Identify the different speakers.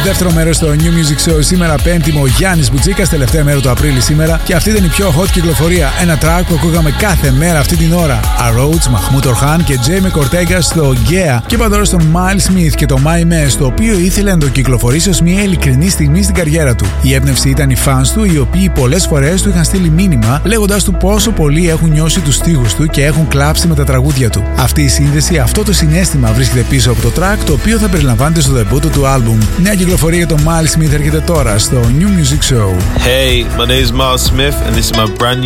Speaker 1: Δεύτερο μέρος στο New Music Show σήμερα, πέμπτη, ο Γιάννης Μπουτσίκας, τελευταία μέρα του Απρίλη σήμερα. Και αυτή ήταν η πιο hot κυκλοφορία. Ένα track που ακούγαμε κάθε μέρα αυτή την ώρα. Arroads, Mahmoud Orhan και Jamie Cortega στο Yeah. Και είπα τώρα στον Miles Smith και το My Mess, το οποίο ήθελε να το κυκλοφορήσει ως μια ειλικρινή στιγμή στην καριέρα του. Η έμπνευση ήταν οι fans του, οι οποίοι πολλές φορές του είχαν στείλει μήνυμα λέγοντας του πόσο πολύ έχουν νιώσει τους στίχους του και έχουν κλάψει με τα τραγούδια του. Αυτή η σύνδεση, αυτό το συναίσθημα βρίσκεται πίσω από το track, το οποίο θα περιλαμβάνεται στο debut του άλμπουμ. Νέα κυκλοφορία για τον Miles Smith έρχεται τώρα στο New Music Show.
Speaker 2: Hey, my name is Miles Smith and this is my brand new